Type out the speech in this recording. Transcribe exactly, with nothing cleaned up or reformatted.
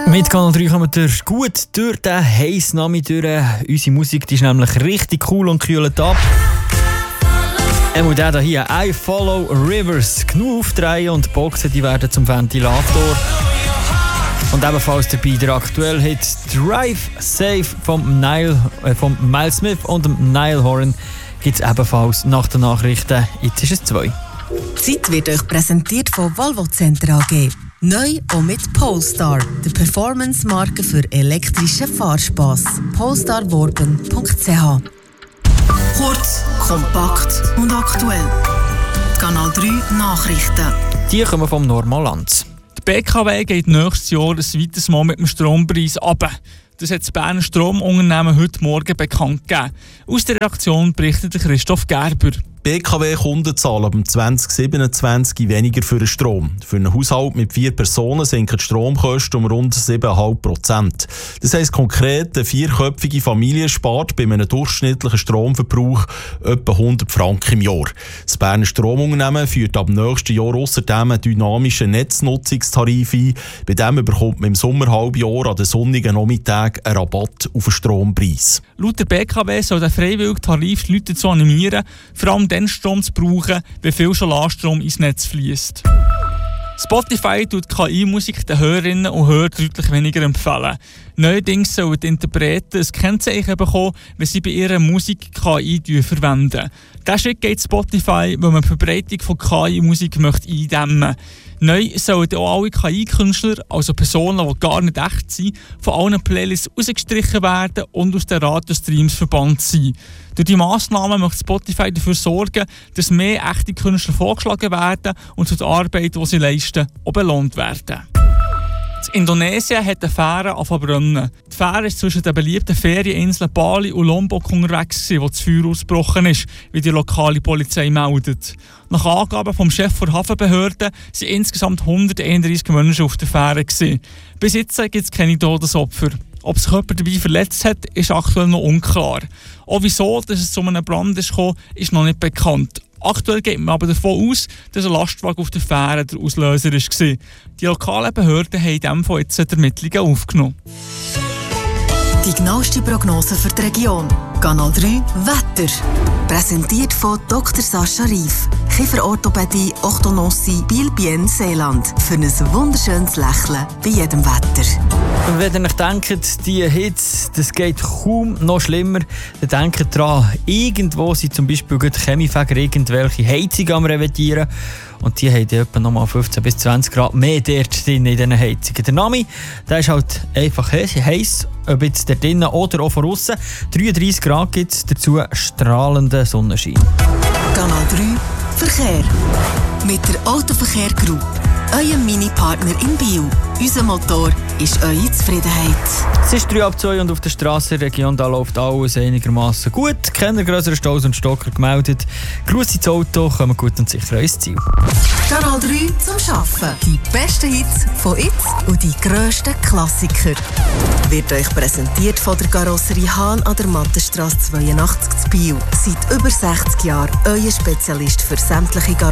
Mit Kanal drei kommen wir gut durch den heissen Nachmittag durch. Unsere Musik die ist nämlich richtig cool und kühlt ab. Einmal der hier, I Follow Rivers. Genug aufdrehen und die Boxen die werden zum Ventilator. Und ebenfalls dabei der aktuelle Hit Drive Safe vom, Nile, äh, vom Miles Smith und dem Niall Horan gibt es ebenfalls nach den Nachrichten. Jetzt ist es zwei. Die Zeit wird euch präsentiert von Volvo Center A G. Neu auch mit Polestar, der Performance-Marke für elektrischen Fahrspass. polestar worben punkt c h. Kurz, kompakt und aktuell. Die Kanal drei Nachrichten. Die kommen vom Normalland. Die B K W geht nächstes Jahr ein weiteres Mal mit dem Strompreis runter. Das hat das Berner Stromunternehmen heute Morgen bekannt gegeben. Aus der Redaktion berichtet Christoph Gerber. B K W-Kundenzahl ab zwanzig siebenundzwanzig weniger für den Strom. Für einen Haushalt mit vier Personen sinken die Stromkosten um rund sieben Komma fünf Prozent. Das heisst konkret, eine vierköpfige Familie spart bei einem durchschnittlichen Stromverbrauch etwa hundert Franken im Jahr. Das Berner Stromunternehmen führt ab nächsten Jahr außerdem einen dynamischen Netznutzungstarif ein. Bei dem bekommt man im Sommerhalbjahr an den sonnigen Nachmittagen einen Rabatt auf den Strompreis. Laut der B K W soll der freiwillige Tarif die Leute dazu animieren, vor allem den Strom zu brauchen, wie viel Solarstrom ins Netz fließt. Spotify tut K I-Musik den Hörerinnen und Hörern deutlich weniger empfehlen. Neuerdings sollen die Interpreten ein Kennzeichen bekommen, wenn sie bei ihrer Musik K I verwenden. Diesen Schritt geht Spotify, weil man die Verbreitung von K I-Musik möchte eindämmen möchte. Neu sollen auch alle K I-Künstler, also Personen, die gar nicht echt sind, von allen Playlists rausgestrichen werden und aus den Radiostreams verbannt sein. Durch die Massnahmen möchte Spotify dafür sorgen, dass mehr echte Künstler vorgeschlagen werden und für die Arbeit, die sie leisten, auch belohnt werden. In Indonesien hat eine Fähre angefangen zu brennen. Die Fähre ist zwischen den beliebten Ferieninseln Bali und Lombok unterwegs, wo das Feuer ausgebrochen ist, wie die lokale Polizei meldet. Nach Angaben vom Chef der Hafenbehörde waren insgesamt hunderteinunddreißig Menschen auf der Fähre. Bis jetzt gibt es keine Todesopfer. Ob sich jemand dabei verletzt hat, ist aktuell noch unklar. Auch wieso dass es zu einem Brand ist gekommen, ist noch nicht bekannt. Aktuell geht man aber davon aus, dass ein Lastwagen auf der Fähre der Auslöser war. Die lokalen Behörden haben in diesem Fall jetzt die Ermittlungen aufgenommen. Die genaueste Prognose für die Region. Kanal drei Wetter. Präsentiert von Doktor Sascha Rief. Kieferorthopädie, Orthodontie, Biel-Bien, Seeland. Für ein wunderschönes Lächeln bei jedem Wetter. Und wenn ihr euch denkt, die Hitze, das geht kaum noch schlimmer, dann denkt dran, irgendwo sind zum Beispiel die Chemiefäger irgendwelche Heizungen am Revidieren. Und die haben etwa nochmal fünfzehn bis zwanzig Grad mehr dort drin in diesen Heizungen. Der Name, der ist halt einfach heiß, ob jetzt dort drinnen oder auch von außen. dreiunddreißig Grad gibt es, dazu strahlenden Sonnenschein. Kanal drei Verkehr. Mit der Autoverkehr Group. Euer Mini-Partner in Biel. Unser Motor ist eure Zufriedenheit. Es ist drei ab zwei und auf der Strassenregion da läuft alles einigermaßen gut. Keine grösseren Staus und Stocker gemeldet. Grüße ins Auto, kommen gut und sicher ans Ziel. Kanal drei zum Arbeiten. Die besten Hits von jetzt und die grössten Klassiker. Wird euch präsentiert von der Karosserie Hahn an der Mattenstrasse zweiundachtzig zu Biel. Seit über sechzig Jahren euer Spezialist für sämtliche Karosserien.